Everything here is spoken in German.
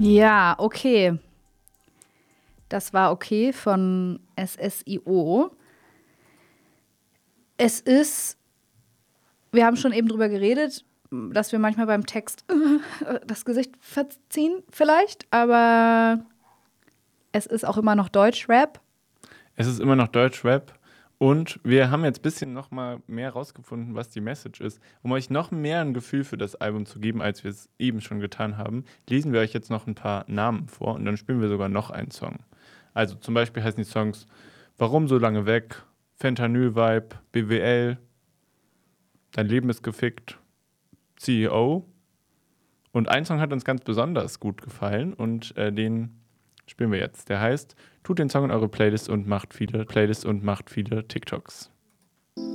Ja, okay. Das war okay von SSIO. Es ist, wir haben schon eben drüber geredet, dass wir manchmal beim Text das Gesicht verziehen, vielleicht, aber es ist auch immer noch Deutschrap. Es ist immer noch Deutschrap und wir haben jetzt ein bisschen noch mal mehr rausgefunden, was die Message ist. Um euch noch mehr ein Gefühl für das Album zu geben, als wir es eben schon getan haben, lesen wir euch jetzt noch ein paar Namen vor und dann spielen wir sogar noch einen Song. Also zum Beispiel heißen die Songs Warum so lange weg, Fentanyl-Vibe, BWL, Dein Leben ist gefickt, CEO. Und ein Song hat uns ganz besonders gut gefallen und den spielen wir jetzt. Der heißt, tut den Song in eure Playlist und macht viele TikToks.